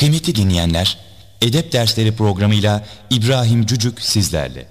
Kıymetli dinleyenler, Edep Dersleri programıyla İbrahim Cücük sizlerle.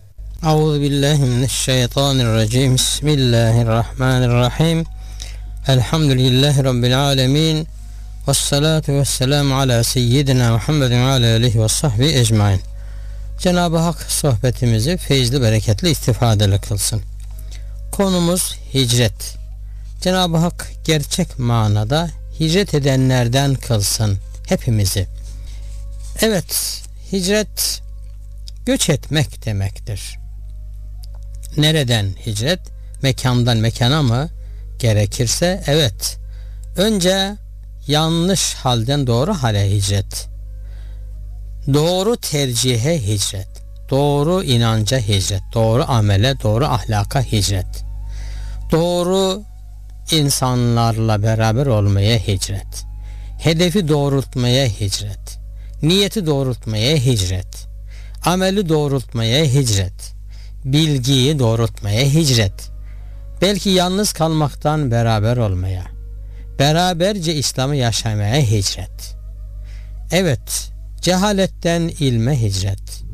Euzubillahimineşşeytanirracim. Bismillahirrahmanirrahim. Elhamdülillahi Rabbil alemin. Vessalatu vesselamu ala seyyidina Muhammedin ve ala alihi ve sahbihi ecmain. Cenab-ı Hak sohbetimizi feyizli, bereketli, istifadeli kılsın. Konumuz hicret. Cenab-ı Hak gerçek manada hicret edenlerden kılsın hepimizi. Evet, hicret göç etmek demektir. Nereden hicret? Mekandan mekana mı? Gerekirse evet. Önce yanlış halden doğru hale hicret. Doğru tercihe hicret. Doğru inanca hicret. Doğru amele, doğru ahlaka hicret. Doğru insanlarla beraber olmaya hicret. Hedefi doğrultmaya hicret. Niyeti doğrultmaya hicret. Ameli doğrultmaya hicret. Bilgiyi doğrultmaya hicret. Belki yalnız kalmaktan beraber olmaya, beraberce İslam'ı yaşamaya hicret. Evet, cehaletten ilme hicret.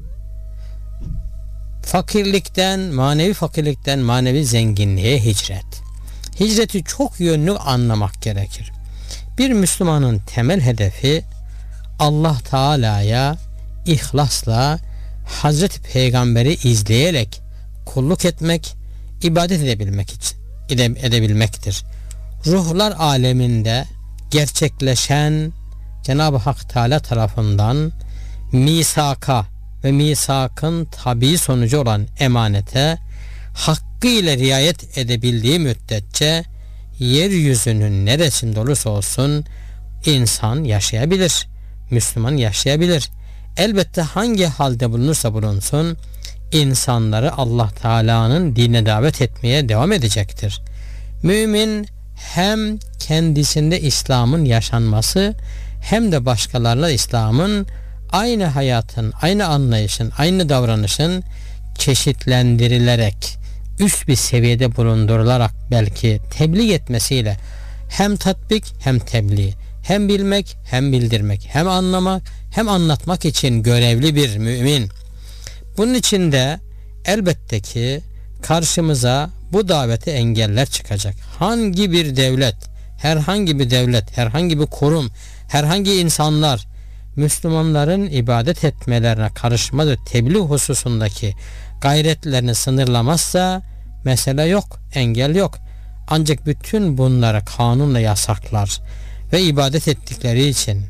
Fakirlikten, manevi fakirlikten manevi zenginliğe hicret. Hicreti çok yönlü anlamak gerekir. Bir Müslümanın temel hedefi Allah Teala'ya ihlasla Hazreti Peygamber'i izleyerek kulluk etmek, ibadet edebilmektir. Ruhlar aleminde gerçekleşen Cenab-ı Hak Teala tarafından misaka ve misakın tabii sonucu olan emanete hakkıyla riayet edebildiği müddetçe yeryüzünün neresinde olursa olsun insan yaşayabilir, Müslüman yaşayabilir. Elbette hangi halde bulunursa bulunsun insanları Allah Teala'nın dinine davet etmeye devam edecektir. Mümin hem kendisinde İslam'ın yaşanması hem de başkalarına İslam'ın aynı hayatın, aynı anlayışın, aynı davranışın çeşitlendirilerek üst bir seviyede bulundurularak belki tebliğ etmesiyle hem tatbik hem tebliğ, hem bilmek hem bildirmek, hem anlamak hem anlatmak için görevli bir mümin. Bunun için de elbette ki karşımıza bu davete engeller çıkacak. Hangi bir devlet, herhangi bir devlet, herhangi bir kurum, herhangi insanlar Müslümanların ibadet etmelerine karışma ve tebliğ hususundaki gayretlerini sınırlamazsa mesele yok, engel yok. Ancak bütün bunları kanunla yasaklar ve ibadet ettikleri için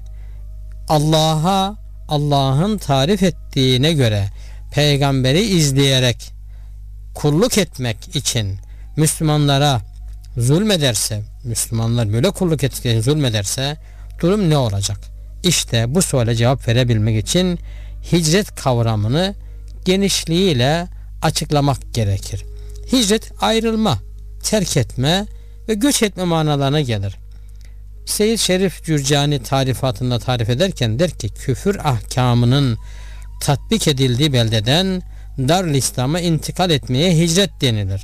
Allah'ın tarif ettiğine göre peygamberi izleyerek kulluk etmek için Müslümanlara zulmederse, Müslümanlar böyle kulluk ettikleri zulmederse durum ne olacak? İşte bu suale cevap verebilmek için hicret kavramını genişliğiyle açıklamak gerekir. Hicret ayrılma, terk etme ve göç etme manalarına gelir. Seyyid Şerif Cürcani tarifatında tarif ederken der ki küfür ahkamının tatbik edildiği beldeden Darül İslam'a intikal etmeye hicret denilir.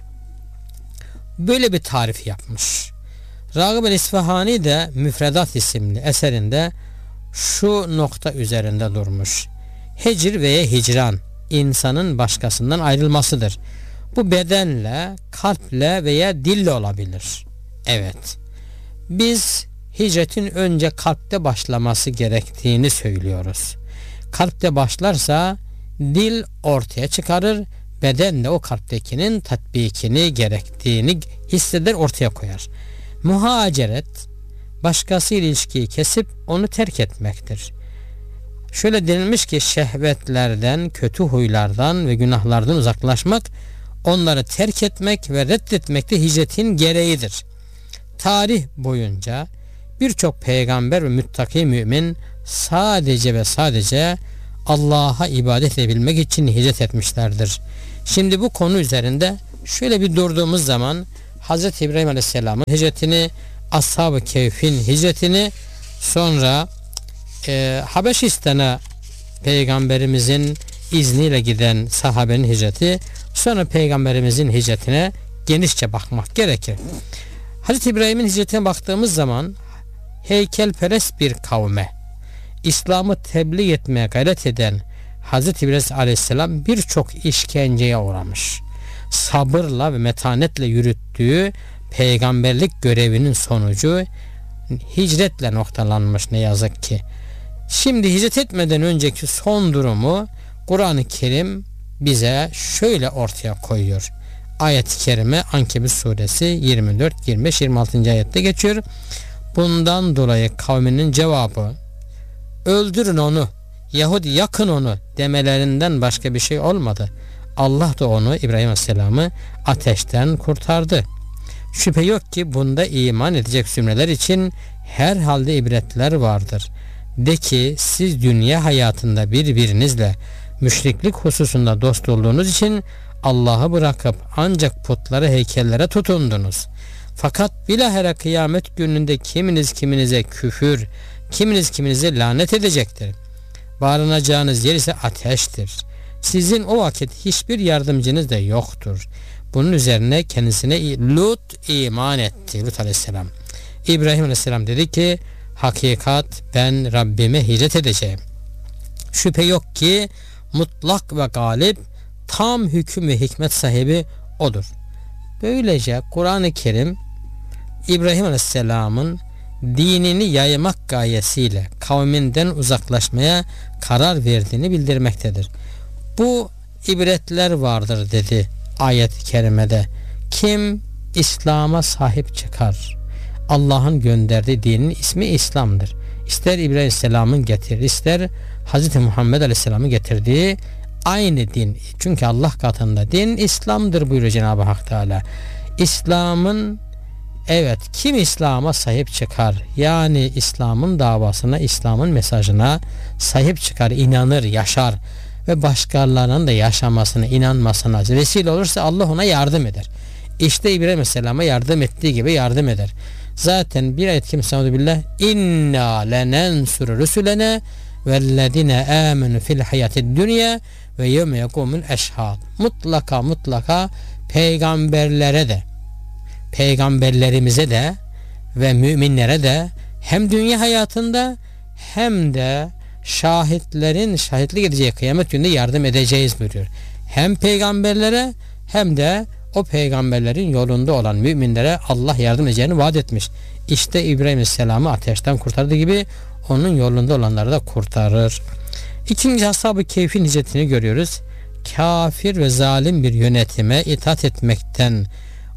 Böyle bir tarif yapmış. Ragıb el-İsfahani de Müfredat isimli eserinde şu nokta üzerinde durmuş. Hecir veya hicran insanın başkasından ayrılmasıdır. Bu bedenle, kalple veya dille olabilir. Evet. Biz hicretin önce kalpte başlaması gerektiğini söylüyoruz. Kalpte başlarsa dil ortaya çıkarır, beden de o kalptekinin tatbikini gerektiğini hisseder, ortaya koyar. Muhaceret başkasıyla ilişkiyi kesip onu terk etmektir. Şöyle denilmiş ki şehvetlerden, kötü huylardan ve günahlardan uzaklaşmak, onları terk etmek ve reddetmek de hicretin gereğidir. Tarih boyunca birçok peygamber ve müttaki mümin sadece ve sadece Allah'a ibadet edebilmek için hicret etmişlerdir. Şimdi bu konu üzerinde şöyle bir durduğumuz zaman Hz. İbrahim Aleyhisselam'ın hicretini, Ashab-ı Kehf'in hicretini, sonra Habeşistan'a peygamberimizin izniyle giden sahabenin hicreti, sonra peygamberimizin hicretine genişçe bakmak gerekir. Hz. İbrahim'in hicretine baktığımız zaman heykelperest bir kavme, İslam'ı tebliğ etmeye gayret eden Hazreti İbrahim Aleyhisselam birçok işkenceye uğramış. Sabırla ve metanetle yürüttüğü peygamberlik görevinin sonucu hicretle noktalanmış ne yazık ki. Şimdi hicret etmeden önceki son durumu Kur'an-ı Kerim bize şöyle ortaya koyuyor. Ayet-i kerime Ankebut suresi 24, 25, 26. ayette geçiyor. Bundan dolayı kavminin cevabı öldürün onu yahut yakın onu demelerinden başka bir şey olmadı. Allah da onu, İbrahim Aleyhisselam'ı ateşten kurtardı. Şüphe yok ki bunda iman edecek zümreler için herhalde ibretler vardır. De ki siz dünya hayatında birbirinizle müşriklik hususunda dost olduğunuz için Allah'ı bırakıp ancak putlara, heykellere tutundunuz. Fakat bilahare kıyamet gününde kiminiz kiminize küfür, kiminiz kiminize lanet edecektir. Barınacağınız yer ise ateştir. Sizin o vakit hiçbir yardımcınız da yoktur. Bunun üzerine kendisine Lut iman etti. Lut Aleyhisselam. İbrahim Aleyhisselam dedi ki hakikat ben Rabbime hicret edeceğim. Şüphe yok ki mutlak ve galip tam hüküm ve hikmet sahibi odur. Böylece Kur'an-ı Kerim İbrahim Aleyhisselam'ın dinini yaymak gayesiyle kavminden uzaklaşmaya karar verdiğini bildirmektedir. Bu ibretler vardır dedi ayet-i kerimede. Kim İslam'a sahip çıkar? Allah'ın gönderdiği dinin ismi İslam'dır. İster İbrahim Aleyhisselam'ın getirdiği, ister Hz. Muhammed Aleyhisselam'ın getirdiği aynı din. Çünkü Allah katında din İslam'dır buyuruyor Cenab-ı Hak Teala. İslam'ın kim İslam'a sahip çıkar? Yani İslam'ın davasına, İslam'ın mesajına sahip çıkar, inanır, yaşar ve başkalarının da yaşamasına, inanmasına vesile olursa Allah ona yardım eder. İşte İbrahim Aleyhisselam'a yardım ettiği gibi yardım eder. Zaten bir ayet kimse billah inna lenensuru rusulene vellezine amenu fil hayatid dünya ve yevme yekumul eşhad. Mutlaka peygamberlere de, peygamberlerimize de ve müminlere de hem dünya hayatında hem de şahitlerin şahitlik edeceği kıyamet gününde yardım edeceğiz buyuruyor. Hem peygamberlere hem de o peygamberlerin yolunda olan müminlere Allah yardım edeceğini vaat etmiş. İşte İbrahim Aleyhisselam'ı ateşten kurtardığı gibi onun yolunda olanları da kurtarır. İkinci Ashab-ı Kehf'in hicretini görüyoruz. Kafir ve zalim bir yönetime itaat etmekten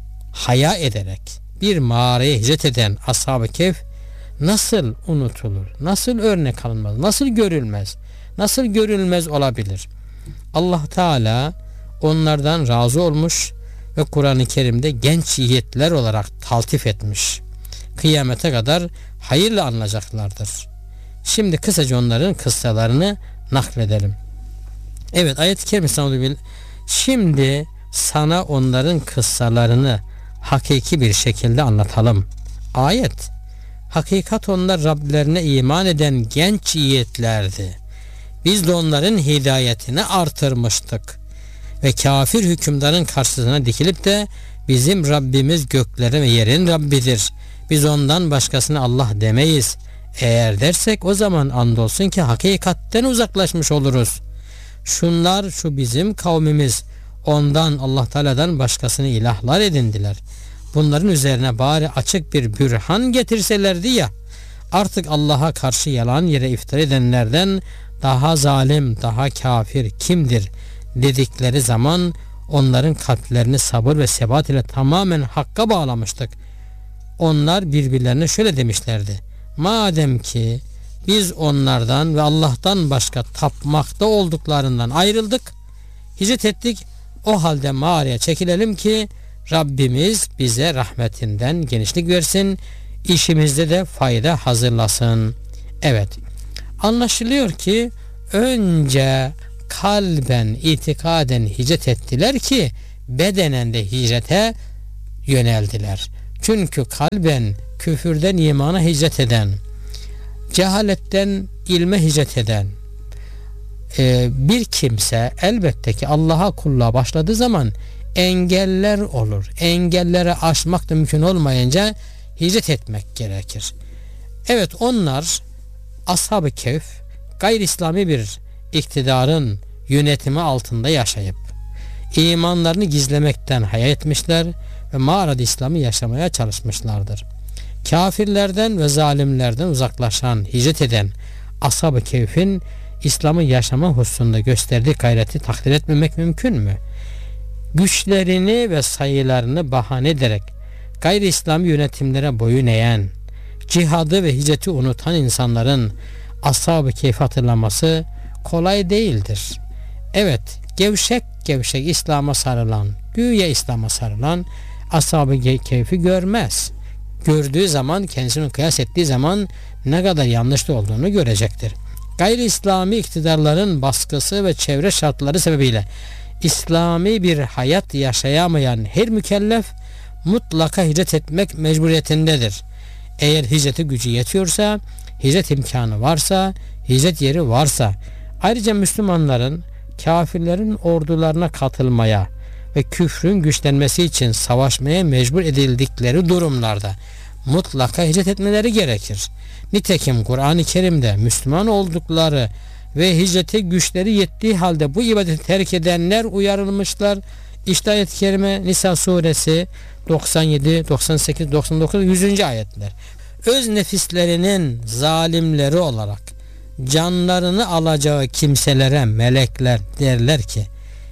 haya ederek bir mağaraya hicret eden Ashab-ı Kehf nasıl unutulur? Nasıl örnek alınmaz? Nasıl görülmez? Nasıl görülmez olabilir? Allah Teala onlardan razı olmuş ve Kur'an-ı Kerim'de genç yiğitler olarak taltif etmiş. Kıyamete kadar hayırla anılacaklardır. Şimdi kısaca onların kıssalarını nakledelim. Evet, ayet-i kerime şimdi sana onların kıssalarını hakiki bir şekilde anlatalım. Ayet, hakikat onlar Rablerine iman eden genç yiğitlerdi. Biz de onların hidayetini artırmıştık. Ve kafir hükümdarın karşısına dikilip de bizim Rabbimiz göklerin ve yerin Rabbidir. Biz ondan başkasına Allah demeyiz. Eğer dersek o zaman andolsun ki hakikatten uzaklaşmış oluruz. Şunlar şu bizim kavmimiz. Ondan Allah Teala'dan başkasını ilahlar edindiler. Bunların üzerine bari açık bir bürhan getirselerdi ya. Artık Allah'a karşı yalan yere iftira edenlerden daha zalim, daha kafir kimdir dedikleri zaman onların kalplerini sabır ve sebat ile tamamen hakka bağlamıştık. Onlar birbirlerine şöyle demişlerdi: madem ki biz onlardan ve Allah'tan başka tapmakta olduklarından ayrıldık, hicret ettik, o halde mağaraya çekilelim ki Rabbimiz bize rahmetinden genişlik versin, işimizde de fayda hazırlasın. Evet, anlaşılıyor ki önce kalben, itikaden hicret ettiler ki bedenen de hicrete yöneldiler. Çünkü kalben küfürden imana hicret eden, cehaletten ilme hicret eden bir kimse elbette ki Allah'a kulluğa başladığı zaman engeller olur. Engelleri aşmak da mümkün olmayınca hicret etmek gerekir. Evet, onlar Ashab-ı Kehf gayri İslami bir iktidarın yönetimi altında yaşayıp imanlarını gizlemekten haya etmişler ve mağarada İslam'ı yaşamaya çalışmışlardır. Kafirlerden ve zalimlerden uzaklaşan, hicret eden Ashab-ı Kehf'in İslam'ı yaşama hususunda gösterdiği gayreti takdir etmemek mümkün mü? Güçlerini ve sayılarını bahane ederek gayri İslami yönetimlere boyun eğen, cihadı ve hicreti unutan insanların Ashab-ı Kehf'i hatırlaması kolay değildir. Evet, gevşek gevşek İslam'a sarılan, güya İslam'a sarılan Ashab-ı Kehf'i görmez. Gördüğü zaman, kendisini kıyas ettiği zaman ne kadar yanlış olduğunu görecektir. Gayri İslami iktidarların baskısı ve çevre şartları sebebiyle İslami bir hayat yaşayamayan her mükellef mutlaka hicret etmek mecburiyetindedir. Eğer hicrete gücü yetiyorsa, hicret imkanı varsa, hicret yeri varsa, ayrıca Müslümanların kafirlerin ordularına katılmaya ve küfrün güçlenmesi için savaşmaya mecbur edildikleri durumlarda mutlaka hicret etmeleri gerekir. Nitekim Kur'an-ı Kerim'de Müslüman oldukları ve hicrete güçleri yettiği halde bu ibadeti terk edenler uyarılmışlar. İşte ayet-i kerime Nisa suresi 97, 98, 99, 100. ayetler. Öz nefislerinin zalimleri olarak canlarını alacağı kimselere melekler derler ki,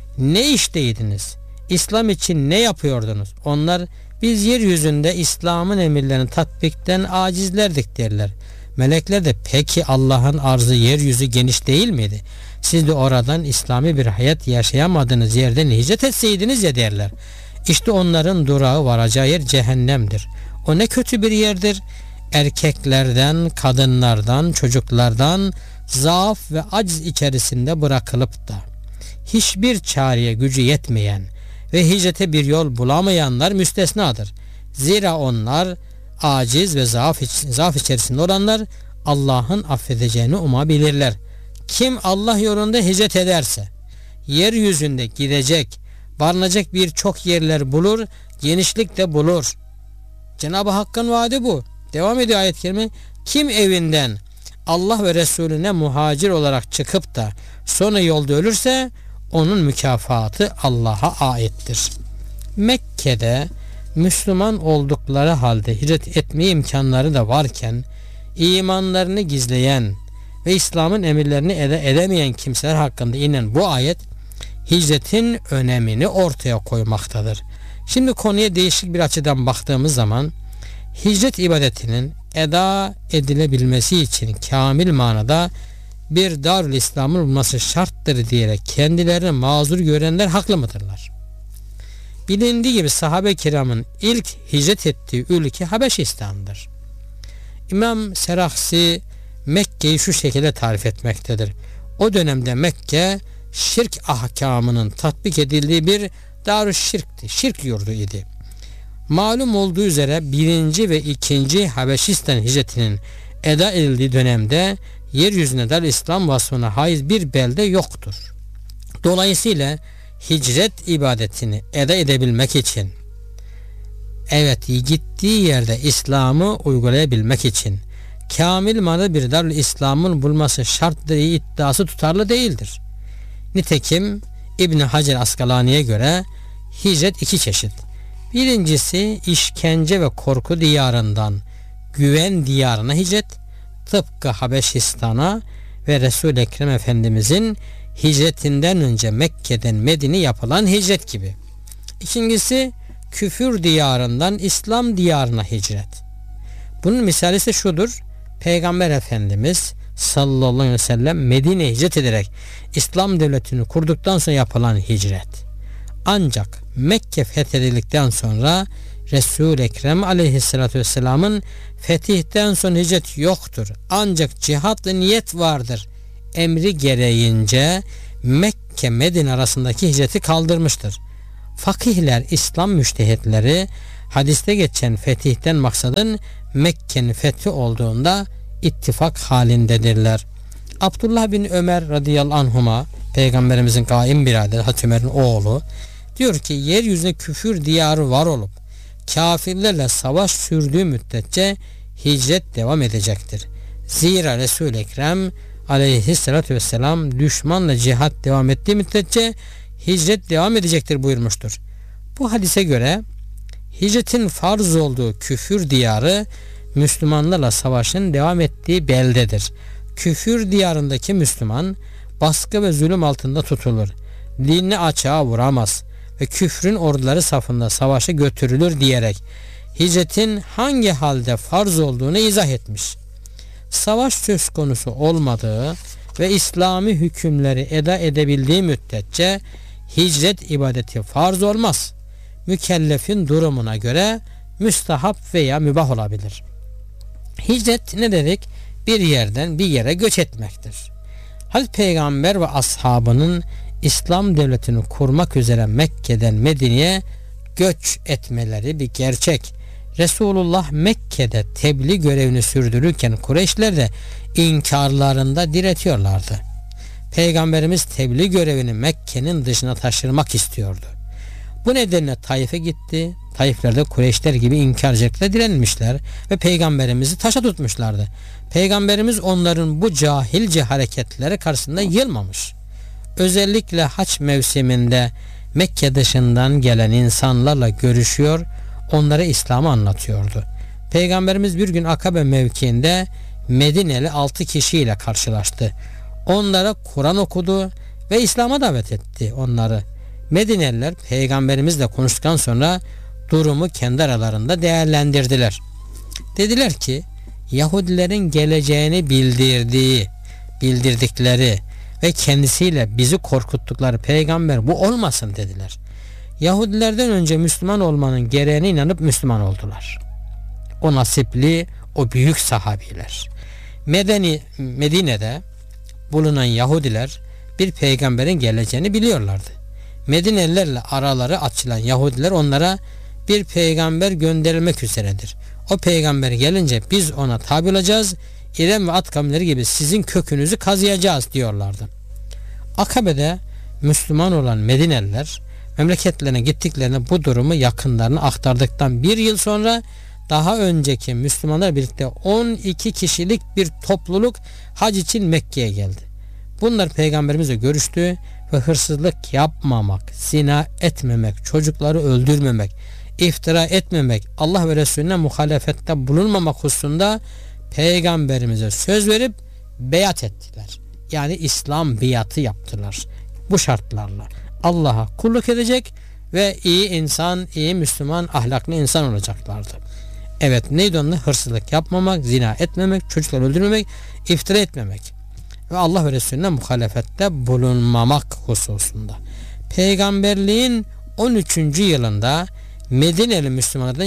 ne işteydiniz? İslam için ne yapıyordunuz? Onlar, biz yeryüzünde İslam'ın emirlerini tatbikten acizlerdik derler. Melekler de, peki Allah'ın arzı yeryüzü geniş değil miydi? Siz de oradan İslami bir hayat yaşayamadığınız yerden hicret etseydiniz ya derler. İşte onların durağı varacağı yer cehennemdir. O ne kötü bir yerdir. Erkeklerden, kadınlardan, çocuklardan zaaf ve aciz içerisinde bırakılıp da hiçbir çareye gücü yetmeyen ve hicrete bir yol bulamayanlar müstesnadır. Zira onlar aciz ve zaaf içerisinde olanlar Allah'ın affedeceğini umabilirler. Kim Allah yolunda hicret ederse yeryüzünde gidecek, barınacak birçok yerler bulur, genişlik de bulur. Cenab-ı Hakk'ın vaadi bu. Devam ediyor ayet-i kerime. Kim evinden Allah ve Resulüne muhacir olarak çıkıp da sonra yolda ölürse onun mükafatı Allah'a aittir. Mekke'de Müslüman oldukları halde hicret etme imkanları da varken imanlarını gizleyen ve İslam'ın emirlerini edemeyen kimseler hakkında inen bu ayet hicretin önemini ortaya koymaktadır. Şimdi konuya değişik bir açıdan baktığımız zaman hicret ibadetinin eda edilebilmesi için kamil manada bir Darül İslam'ın olması şarttır diyerek kendilerini mazur görenler haklı mıdırlar? Bilindiği gibi sahabe-i kiramın ilk hicret ettiği ülke Habeşistan'dır. İmam Serahsi Mekke'yi şu şekilde tarif etmektedir. O dönemde Mekke şirk ahkamının tatbik edildiği bir Darüşşirk'ti. Şirk yurdu idi. Malum olduğu üzere 1. ve 2. Habeşistan hicretinin eda edildiği dönemde yeryüzünde Darül İslam vasfına haiz bir belde yoktur. Dolayısıyla hicret ibadetini eda edebilmek için, evet, gittiği yerde İslam'ı uygulayabilmek için kamil manada bir Darül İslam'ın bulması şarttır iddiası tutarlı değildir. Nitekim İbn Hacer Askalani'ye göre hicret 2 çeşit. Birincisi işkence ve korku diyarından güven diyarına hicret, tıpkı Habeşistan'a ve Resul-i Ekrem Efendimizin hicretinden önce Mekke'den Medine'ye yapılan hicret gibi. İkincisi küfür diyarından İslam diyarına hicret. Bunun misali ise şudur: Peygamber Efendimiz sallallahu aleyhi ve sellem Medine'ye hicret ederek İslam devletini kurduktan sonra yapılan hicret. Ancak Mekke fethedildikten sonra Resul-i Ekrem aleyhissalatü vesselamın fetihten sonra hicret yoktur. Ancak cihatla niyet vardır emri gereğince Mekke Medine arasındaki hicreti kaldırmıştır. Fakihler, İslam müştehitleri hadiste geçen fetihten maksadın Mekke'nin fethi olduğunda ittifak halindedirler. Abdullah bin Ömer radıyallahu anhuma, Peygamberimizin kaim biraderi Hazreti Ömer'in oğlu, diyor ki yeryüzünde küfür diyarı var olup kafirlerle savaş sürdüğü müddetçe hicret devam edecektir. Zira Resul-i Ekrem aleyhissalatü vesselam düşmanla cihat devam ettiği müddetçe hicret devam edecektir buyurmuştur. Bu hadise göre hicretin farz olduğu küfür diyarı Müslümanlarla savaşın devam ettiği beldedir. Küfür diyarındaki Müslüman baskı ve zulüm altında tutulur. Dinini açığa vuramaz ve küfrün orduları safında savaşa götürülür diyerek hicretin hangi halde farz olduğunu izah etmiş. Savaş söz konusu olmadığı ve İslami hükümleri eda edebildiği müddetçe hicret ibadeti farz olmaz. Mükellefin durumuna göre müstahap veya mübah olabilir. Hicret ne dedik? Bir yerden bir yere göç etmektir. Hazreti Peygamber ve ashabının İslam devletini kurmak üzere Mekke'den Medine'ye göç etmeleri bir gerçek. Resulullah Mekke'de tebliğ görevini sürdürürken Kureyşler de inkarlarında diretiyorlardı. Peygamberimiz tebliğ görevini Mekke'nin dışına taşırmak istiyordu. Bu nedenle Taif'e gitti. Taif'lerde Kureyşler gibi inkarcılıkla direnmişler ve Peygamberimizi taşa tutmuşlardı. Peygamberimiz onların bu cahilce hareketleri karşısında yılmamış. Özellikle haç mevsiminde Mekke dışından gelen insanlarla görüşüyor, onlara İslam'ı anlatıyordu. Peygamberimiz bir gün Akabe mevkiinde Medineli 6 kişiyle karşılaştı. Onlara Kur'an okudu ve İslam'a davet etti onları. Medineliler Peygamberimizle konuştuktan sonra durumu kendi aralarında değerlendirdiler. Dediler ki Yahudilerin geleceğini bildirdikleri ve kendisiyle bizi korkuttukları peygamber bu olmasın dediler. Yahudilerden önce Müslüman olmanın gereğine inanıp Müslüman oldular. O nasipli, o büyük sahabiler. Medine'de bulunan Yahudiler bir peygamberin geleceğini biliyorlardı. Medinelilerle araları açılan Yahudiler onlara bir peygamber gönderilmek üzeredir. O peygamber gelince biz ona tabi olacağız. İrem ve At kavimleri gibi sizin kökünüzü kazıyacağız diyorlardı. Akabe'de Müslüman olan Medineliler memleketlerine gittiklerinde bu durumu yakınlarına aktardıktan bir yıl sonra daha önceki Müslümanlar birlikte 12 kişilik bir topluluk hac için Mekke'ye geldi. Bunlar peygamberimizle görüştü ve hırsızlık yapmamak, zina etmemek, çocukları öldürmemek, iftira etmemek, Allah ve Resulüne muhalefette bulunmamak hususunda peygamberimize söz verip beyat ettiler. Yani İslam biatı yaptılar. Bu şartlarla Allah'a kulluk edecek ve iyi insan, iyi Müslüman, ahlaklı insan olacaklardı. Evet, neydi onlar? Hırsızlık yapmamak, zina etmemek, çocukları öldürmemek, iftira etmemek ve Allah ve Resulüne muhalefette bulunmamak hususunda. Peygamberliğin 13. yılında Medineli Müslümanlardan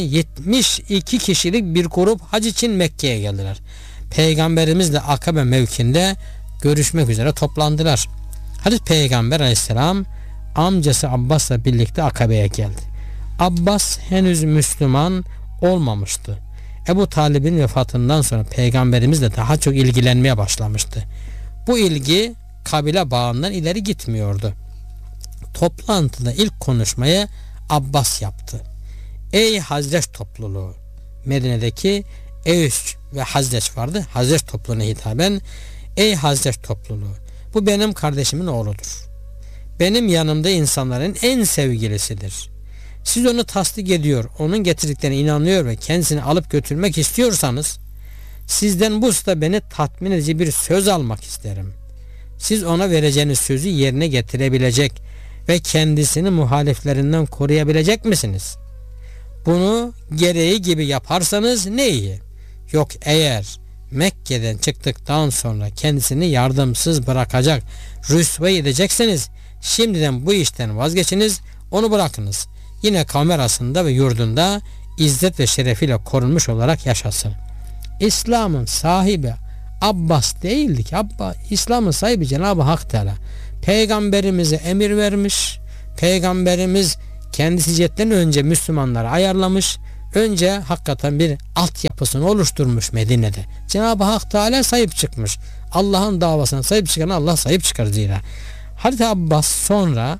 72 kişilik bir grup hac için Mekke'ye geldiler. Peygamberimizle Akabe mevkinde görüşmek üzere toplandılar. Hazreti Peygamber aleyhisselam amcası Abbas'la birlikte Akabe'ye geldi. Abbas henüz Müslüman olmamıştı. Ebu Talib'in vefatından sonra peygamberimizle daha çok ilgilenmeye başlamıştı. Bu ilgi kabile bağından ileri gitmiyordu. Toplantıda ilk konuşmayı Abbas yaptı. Ey Hazreç topluluğu! Medine'deki Evs ve Hazreç vardı. Hazreç topluluğuna hitaben ey Hazreç topluluğu! Bu benim kardeşimin oğludur. Benim yanımda insanların en sevgilisidir. Siz onu tasdik ediyor, onun getirdiklerine inanıyor ve kendisini alıp götürmek istiyorsanız sizden bu usta beni tatmin edici bir söz almak isterim. Siz ona vereceğiniz sözü yerine getirebilecek ve kendisini muhaliflerinden koruyabilecek misiniz? Bunu gereği gibi yaparsanız ne iyi. Yok eğer Mekke'den çıktıktan sonra kendisini yardımsız bırakacak, rüsva edecekseniz şimdiden bu işten vazgeçiniz, onu bırakınız. Yine kavmi arasında ve yurdunda izzet ve şerefiyle korunmuş olarak yaşasın. İslam'ın sahibi Abbas değildi ki. İslam'ın sahibi Cenab-ı Hak Teala. Peygamberimize emir vermiş. Peygamberimiz kendisi hicretten önce Müslümanları ayarlamış. Önce hakikaten bir altyapısını oluşturmuş Medine'de. Cenab-ı Hak Teala sahip çıkmış. Allah'ın davasına sahip çıkan Allah sahip çıkar zira. Hazreti Abbas sonra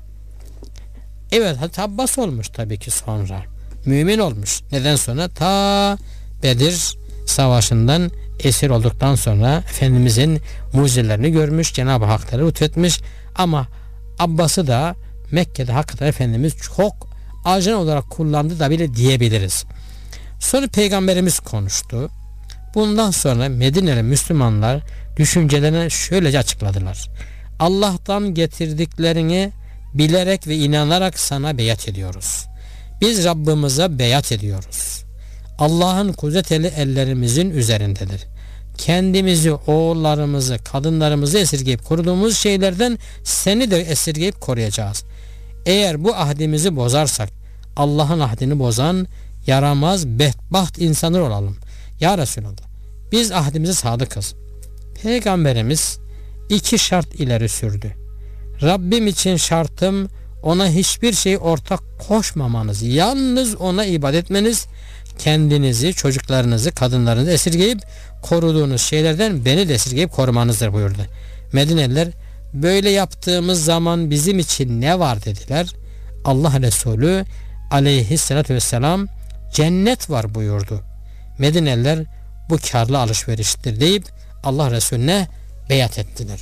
Hazreti Abbas olmuş tabii ki sonra. Mümin olmuş. Neden sonra? Ta Bedir Savaşı'ndan esir olduktan sonra Efendimizin mucizelerini görmüş, Cenab-ı Hak'ları lütfetmiş. Ama Abbas'ı da Mekke'de hakikaten Efendimiz çok ajan olarak kullandı da bile diyebiliriz. Sonra Peygamberimiz konuştu. Bundan sonra Medine'li Müslümanlar düşüncelerini şöylece açıkladılar. Allah'tan getirdiklerini bilerek ve inanarak sana beyat ediyoruz. Biz Rabbimize beyat ediyoruz. Allah'ın kudretli ellerimizin üzerindedir. Kendimizi, oğullarımızı, kadınlarımızı esirgeyip koruduğumuz şeylerden seni de esirgeyip koruyacağız. Eğer bu ahdimizi bozarsak Allah'ın ahdini bozan yaramaz, bedbaht insanlar olalım. Ya Resulallah, biz ahdimize sadıkız. Peygamberimiz 2 şart ileri sürdü. Rabbim için şartım ona hiçbir şey ortak koşmamanız, yalnız ona ibadet etmeniz, kendinizi, çocuklarınızı, kadınlarınızı esirgeyip koruduğunuz şeylerden beni de esirgeyip korumanızdır buyurdu. Medineliler böyle yaptığımız zaman bizim için ne var dediler. Allah Resulü aleyhissalatü vesselam cennet var buyurdu. Medineliler bu karlı alışveriştir deyip Allah Resulüne beyat ettiler.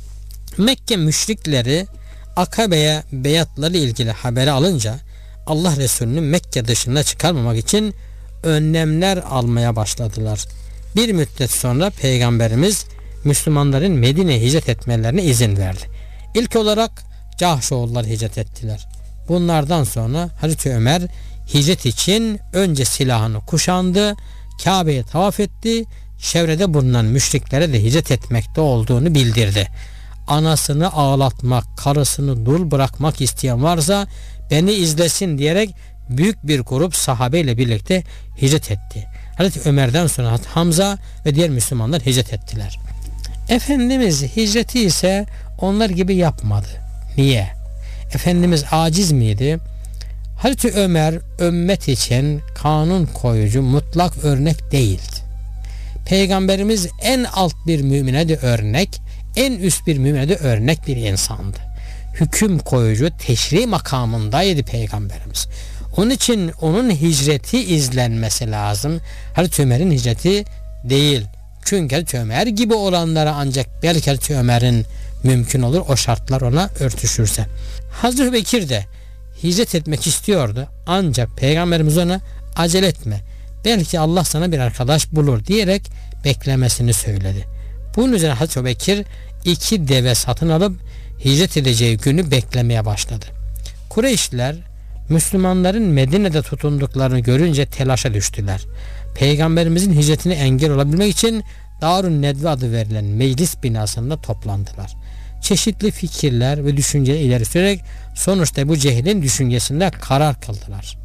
Mekke müşrikleri Akabe'ye beyatları ilgili haberi alınca Allah Resulü'nü Mekke dışına çıkarmamak için önlemler almaya başladılar. Bir müddet sonra Peygamberimiz Müslümanların Medine'ye hicret etmelerine izin verdi. İlk olarak Cahşoğulları hicret ettiler. Bunlardan sonra Hazreti Ömer hicret için önce silahını kuşandı, Kabe'ye tavaf etti, çevrede bulunan müşriklere de hicret etmekte olduğunu bildirdi. Anasını ağlatmak, karısını dul bırakmak isteyen varsa beni izlesin diyerek büyük bir grup sahabeyle birlikte hicret etti. Hazreti Ömer'den sonra Hazreti Hamza ve diğer Müslümanlar hicret ettiler. Efendimiz hicreti ise onlar gibi yapmadı. Niye? Efendimiz aciz miydi? Hazreti Ömer ümmet için kanun koyucu mutlak örnek değildi. Peygamberimiz en alt bir mümine de örnek, en üst bir mümine de örnek bir insandı. Hüküm koyucu, teşri makamındaydı Peygamberimiz. Onun için onun hicreti izlenmesi lazım. Hazreti Ömer'in hicreti değil. Çünkü Hazreti Ömer gibi olanlara ancak belki Hazreti Ömer'in mümkün olur, o şartlar ona örtüşürse. Hazreti Bekir de hicret etmek istiyordu. Ancak Peygamberimiz ona acele etme, belki Allah sana bir arkadaş bulur diyerek beklemesini söyledi. Bunun üzerine Hazreti Bekir 2 deve satın alıp hicret edeceği günü beklemeye başladı. Kureyşliler Müslümanların Medine'de tutunduklarını görünce telaşa düştüler. Peygamberimizin hicretine engel olabilmek için Darun Nedve adı verilen meclis binasında toplandılar. Çeşitli fikirler ve düşünceler ileri sürerek sonuçta Ebu Cehil'in düşüncesinde karar kıldılar.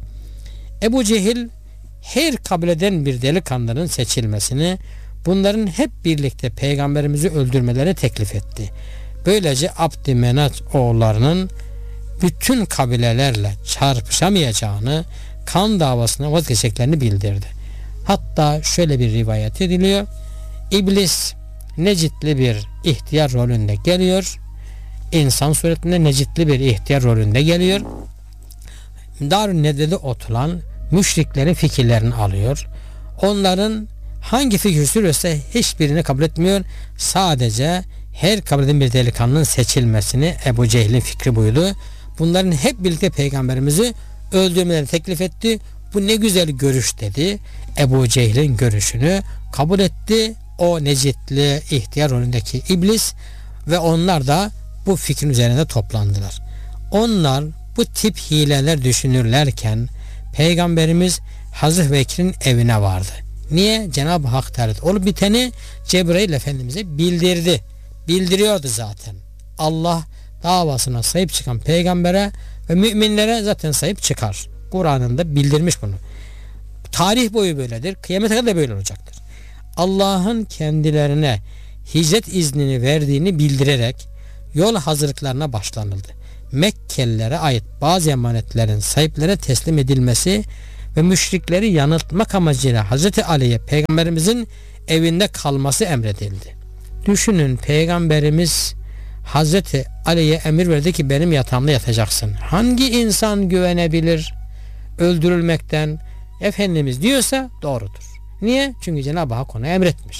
Ebu Cehil her kabileden bir delikanlının seçilmesini, bunların hep birlikte Peygamberimizi öldürmelerini teklif etti. Böylece Abdümenat oğullarının bütün kabilelerle çarpışamayacağını, kan davasına vazgeçeceklerini bildirdi. Hatta şöyle bir rivayet ediliyor. İblis Necitli bir ihtiyar rolünde geliyor. İnsan suretinde Necitli bir ihtiyar rolünde geliyor. Darun Nedve'de oturan müşriklerin fikirlerini alıyor. Onların hangi fikir sürüyorsa hiçbirini kabul etmiyor. Sadece her kabileden bir delikanlının seçilmesini Ebu Cehil'in fikri buydu. Bunların hep birlikte Peygamberimizi öldürmelerini teklif etti. Bu ne güzel görüş dedi. Ebu Cehil'in görüşünü kabul etti. O Necitli ihtiyar rolündeki iblis ve onlar da bu fikrin üzerine toplandılar. Onlar bu tip hileler düşünürlerken Peygamberimiz Hazreti Bekir'in evine vardı. Niye? Cenab-ı Hak tercih. Olup biteni Cebrail Efendimiz'e bildirdi. Bildiriyordu zaten. Allah davasına sahip çıkan peygambere ve müminlere zaten sahip çıkar. Kur'an'ında bildirmiş bunu. Tarih boyu böyledir. Kıyamete kadar da böyle olacaktır. Allah'ın kendilerine hicret iznini verdiğini bildirerek yol hazırlıklarına başlanıldı. Mekkelilere ait bazı emanetlerin sahiplerine teslim edilmesi ve müşrikleri yanıltmak amacıyla Hazreti Ali'ye Peygamberimizin evinde kalması emredildi. Düşünün, Peygamberimiz Hazreti Ali'ye emir verdi ki benim yatağımda yatacaksın. Hangi insan güvenebilir öldürülmekten? Efendimiz diyorsa doğrudur. Niye? Çünkü Cenab-ı Hak ona emretmiş.